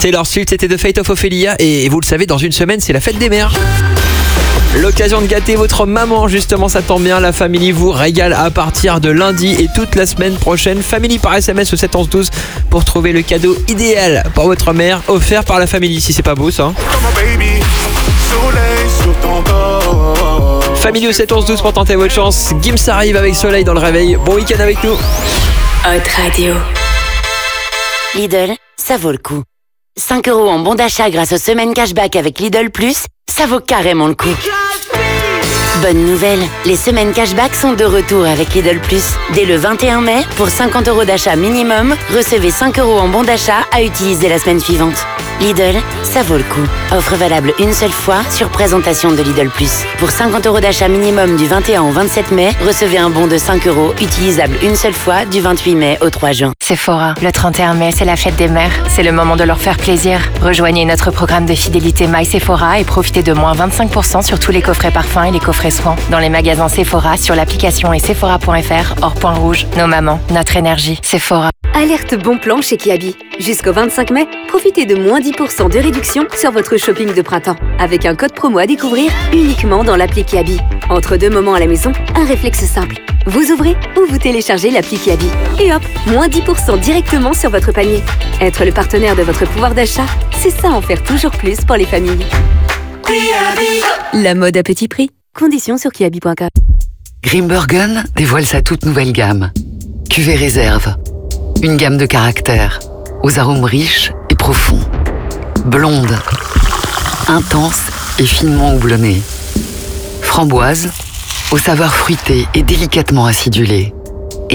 Taylor Swift, c'était The Fate of Ophelia et vous le savez, dans une semaine, c'est la fête des mères. L'occasion de gâter votre maman, justement, ça tombe bien. La Family vous régale à partir de lundi et toute la semaine prochaine. Family par SMS au 7 11 12 pour trouver le cadeau idéal pour votre mère, offert par la Family. Si c'est pas beau ça. Family au 7 11 12 pour tenter votre chance. Gims arrive avec Soleil dans le réveil. Bon week-end avec nous. Hot Radio. Lidl, ça vaut le coup. 5 € en bon d'achat grâce aux semaines cashback avec Lidl Plus, ça vaut carrément le coup. Bonne nouvelle, les semaines cashback sont de retour avec Lidl Plus. Dès le 21 mai, pour 50 € d'achat minimum, recevez 5 € en bon d'achat à utiliser la semaine suivante. Lidl, ça vaut le coup. Offre valable une seule fois sur présentation de Lidl Plus. Pour 50 € d'achat minimum du 21 au 27 mai, recevez un bon de 5 € utilisable une seule fois du 28 mai au 3 juin. Sephora, le 31 mai, c'est la fête des mères. C'est le moment de leur faire plaisir. Rejoignez notre programme de fidélité My Sephora et profitez de moins 25% sur tous les coffrets parfums et les coffrets soins. Dans les magasins Sephora, sur l'application et sephora.fr, hors point rouge. Nos mamans, notre énergie. Sephora. Alerte bon plan chez Kiabi. Jusqu'au 25 mai, profitez de moins 10% de réduction sur votre shopping de printemps. Avec un code promo à découvrir uniquement dans l'appli Kiabi. Entre deux moments à la maison, un réflexe simple. Vous ouvrez ou vous téléchargez l'appli Kiabi. Et hop, moins 10% directement sur votre panier. Être le partenaire de votre pouvoir d'achat, c'est ça en faire toujours plus pour les familles. La mode à petit prix. Conditions sur kiabi.com. Grimbergen dévoile sa toute nouvelle gamme. Cuvée réserve. Une gamme de caractères, aux arômes riches et profonds. Blonde, intense et finement houblonnée. Framboise, aux saveurs fruitées et délicatement acidulées.